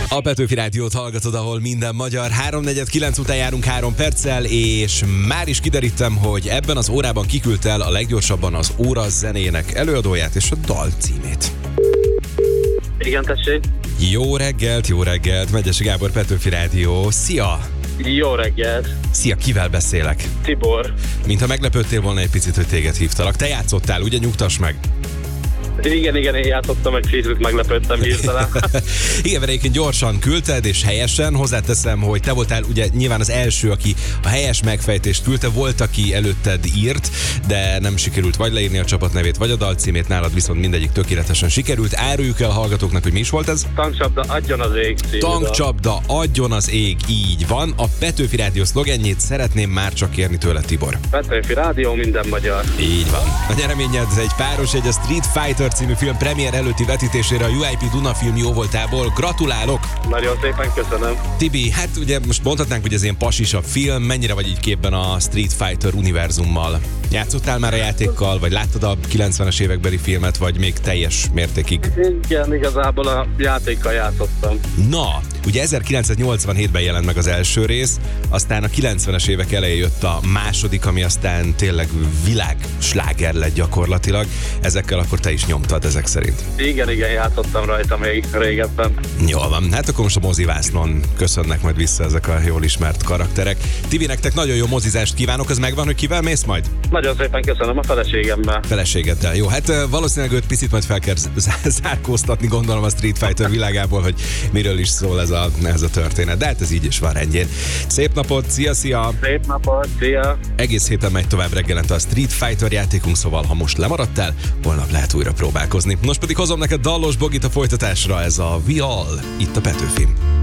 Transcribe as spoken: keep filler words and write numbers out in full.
A Petőfi Rádiót hallgatod, ahol minden magyar. háromnegyed kilenc után járunk három perccel, és már is kiderítem, hogy ebben az órában kiküldte el a leggyorsabban az óra zenének előadóját és a dal címét. Igen, tessék. Jó reggelt, jó reggelt, Megyesi Gábor, Petőfi Rádió. Szia! Jó reggelt. Szia, kivel beszélek? Tibor. Mintha meglepődtél volna egy picit, hogy téged hívtalak. Te játszottál, ugye? Nyugtass meg. Igen, igen, én játszottam, meg kicsit meglepődtem hirtelen. Igen, mert egyébként gyorsan küldted, és helyesen. Hozzáteszem, hogy te voltál ugye nyilván az első, aki a helyes megfejtést küldte. Volt, aki előtted írt, de nem sikerült vagy leírni a csapat nevét, vagy a dal címét. Nálad viszont mindegyik tökéletesen sikerült. Áruljuk el a hallgatóknak, hogy mi is volt ez? Tankcsapda, adjon az ég című dal. Tankcsapda, adjon az ég, így van. A Petőfi Rádió szlogenjét szeretném már csak kérni tőle, Tibor. Petőfi Rádió, minden magyar. Így van. A nyereményed egy páros egy a Street Fighter című film premier előtti vetítésére a u i pé Duna film jóvoltából. Gratulálok! Nagyon szépen köszönöm. Tibi, hát ugye most mondhatnánk, hogy ez ilyen pasisabb film. Mennyire vagy így képben a Street Fighter univerzummal? Játszottál már a játékkal, vagy láttad a kilencvenes évekbeli filmet, vagy még teljes mértékig? Igen, igazából a játékkal játszottam. Na, ugye ezerkilencszáznyolcvanhétben jelent meg az első rész, aztán a kilencvenes évek elején jött a második, ami aztán tényleg világsláger lett gyakorlatilag. Ezekkel akkor te is nyomtad ezek szerint. Igen, igen, játszottam rajta még régebben. Jól van, hát akkor most a mozivásznon köszönnek majd vissza ezek a jól ismert karakterek. Tibi, nektek nagyon jó mozizást kívánok, ez megvan, hogy kivel mész majd? Nagyon szépen köszönöm a feleségemmel. Feleségeddel, jó, hát valószínűleg őt picit majd fel kell zárkóztatni, gondolom a Street Fighter világából, hogy miről is szól ez a, ez a történet, de hát ez így is van rendjén. Szép napot, szia, szia! Szép napot, szia! Egész héten megy tovább reggelente a Street Fighter játékunk, szóval ha most lemaradtál, holnap lehet újra próbálkozni. Most pedig hozom neked Dallos Bogit a folytatásra, ez a We All, itt a Petőfin.